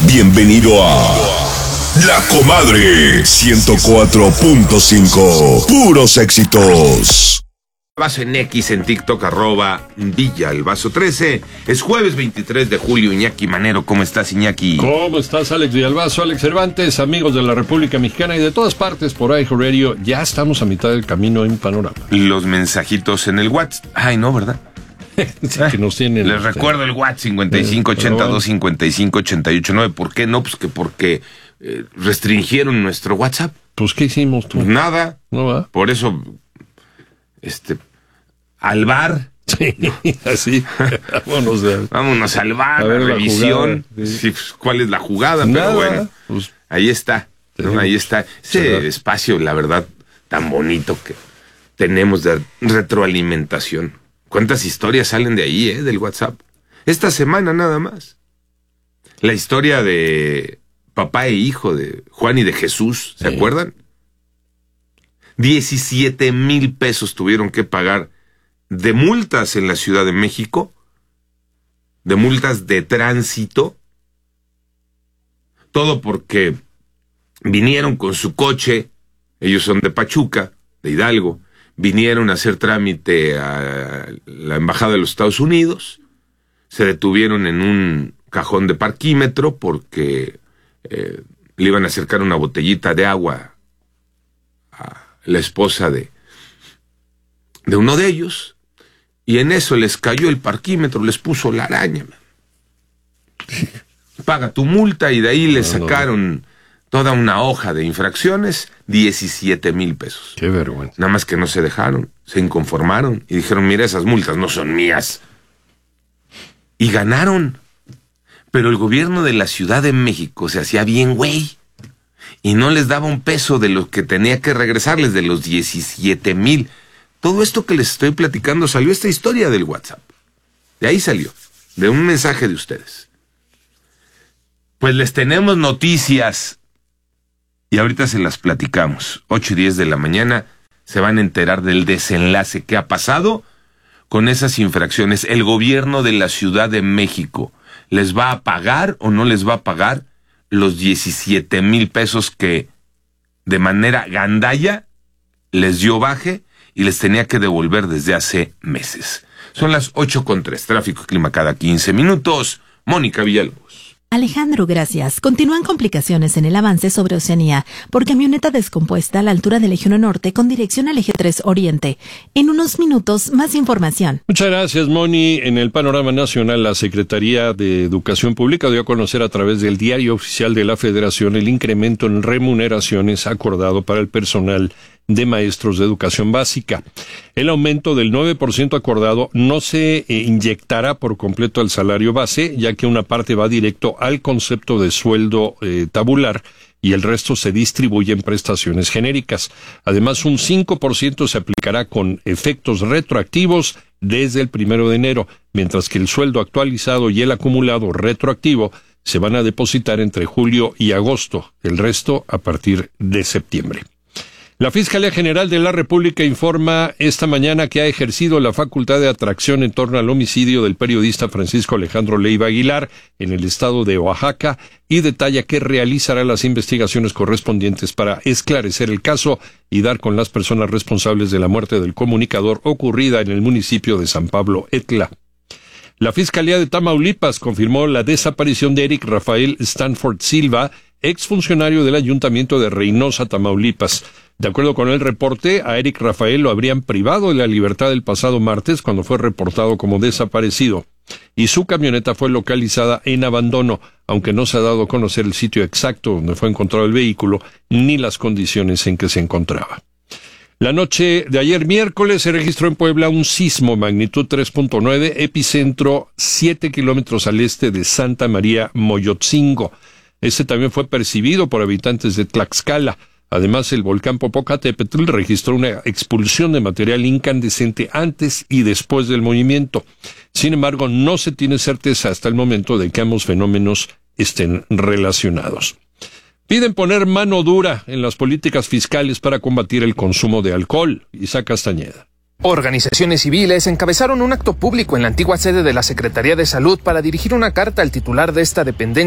Bienvenido a La Comadre 104.5. Puros éxitos. Vaso en X, en TikTok, @Villalbazo13. Es jueves 23 de julio. Iñaki Manero, ¿cómo estás, Iñaki? ¿Cómo estás, Alex Villalbazo, Alex Cervantes, amigos de la República Mexicana y de todas partes por iHeartRadio? Ya estamos a mitad del camino en Panorama. Los mensajitos en el WhatsApp. Ay, no, ¿verdad? Sí, que nos tienen. Les recuerdo el WhatsApp 5582-5588-9. ¿Por qué no? Pues que porque restringieron nuestro WhatsApp. Pues, ¿qué hicimos tú? Pues nada. ¿No va? Por eso, al bar. Sí, así. Vámonos al bar, a ver la revisión. Jugada, sí. Sí, pues, ¿cuál es la jugada? Nada, pero bueno, pues, ahí está, ¿no? Ahí está. Ese espacio, la verdad, tan bonito que tenemos de retroalimentación. ¿Cuántas historias salen de ahí, del WhatsApp? Esta semana nada más. La historia de papá e hijo de Juan y de Jesús, ¿se acuerdan? 17,000 pesos tuvieron que pagar de multas en la Ciudad de México, de multas de tránsito, todo porque vinieron con su coche, ellos son de Pachuca, de Hidalgo, vinieron a hacer trámite a la Embajada de los Estados Unidos, se detuvieron en un cajón de parquímetro porque le iban a acercar una botellita de agua a la esposa de uno de ellos, y en eso les cayó el parquímetro, les puso la araña. Paga tu multa, y de ahí le sacaron toda una hoja de infracciones, 17,000 pesos. Qué vergüenza. Nada más que no se dejaron, se inconformaron y dijeron, mira, esas multas no son mías. Y ganaron. Pero el gobierno de la Ciudad de México se hacía bien güey y no les daba un peso de lo que tenía que regresarles, de los 17,000. Todo esto que les estoy platicando salió esta historia del WhatsApp. De ahí salió, de un mensaje de ustedes. Pues les tenemos noticias. Y ahorita se las platicamos. 8:10 de la mañana se van a enterar del desenlace que ha pasado con esas infracciones. ¿El gobierno de la Ciudad de México les va a pagar o no les va a pagar los 17,000 pesos que de manera gandalla les dio baje y les tenía que devolver desde hace meses? Son las 8:03. Tráfico y clima cada 15 minutos. Mónica Villalobos. Alejandro, gracias. Continúan complicaciones en el avance sobre Oceanía por camioneta descompuesta a la altura del Eje 1 Norte con dirección al Eje 3 Oriente. En unos minutos, más información. Muchas gracias, Moni. En el panorama nacional, la Secretaría de Educación Pública dio a conocer a través del Diario Oficial de la Federación el incremento en remuneraciones acordado para el personal de maestros de educación básica. El aumento del 9% acordado no se inyectará por completo al salario base, ya que una parte va directo al concepto de sueldo tabular y el resto se distribuye en prestaciones genéricas. Además, un 5% se aplicará con efectos retroactivos desde el 1 de enero, mientras que el sueldo actualizado y el acumulado retroactivo se van a depositar entre julio y agosto, el resto a partir de septiembre. La Fiscalía General de la República informa esta mañana que ha ejercido la facultad de atracción en torno al homicidio del periodista Francisco Alejandro Leiva Aguilar en el estado de Oaxaca y detalla que realizará las investigaciones correspondientes para esclarecer el caso y dar con las personas responsables de la muerte del comunicador ocurrida en el municipio de San Pablo Etla. La Fiscalía de Tamaulipas confirmó la desaparición de Eric Rafael Stanford Silva, exfuncionario del Ayuntamiento de Reynosa, Tamaulipas. De acuerdo con el reporte, a Eric Rafael lo habrían privado de la libertad el pasado martes cuando fue reportado como desaparecido, y su camioneta fue localizada en abandono, aunque no se ha dado a conocer el sitio exacto donde fue encontrado el vehículo ni las condiciones en que se encontraba. La noche de ayer miércoles se registró en Puebla un sismo magnitud 3.9, epicentro 7 kilómetros al este de Santa María Moyotzingo. Este también fue percibido por habitantes de Tlaxcala. Además, el volcán Popocatépetl registró una expulsión de material incandescente antes y después del movimiento. Sin embargo, no se tiene certeza hasta el momento de que ambos fenómenos estén relacionados. Piden poner mano dura en las políticas fiscales para combatir el consumo de alcohol. Isaac Castañeda. Organizaciones civiles encabezaron un acto público en la antigua sede de la Secretaría de Salud para dirigir una carta al titular de esta dependencia